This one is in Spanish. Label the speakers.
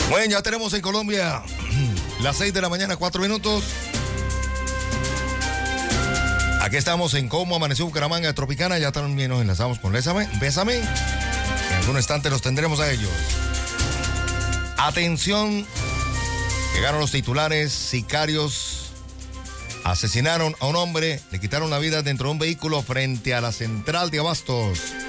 Speaker 1: Bueno, ya tenemos en Colombia las 6 de la mañana, 4 minutos. Aquí estamos en Cómo Amaneció Bucaramanga Tropicana. Ya también nos enlazamos con Bésame. En algún instante los tendremos a ellos. Atención. Llegaron los titulares. Sicarios asesinaron a un hombre. Le quitaron la vida dentro de un vehículo frente a la central de abastos.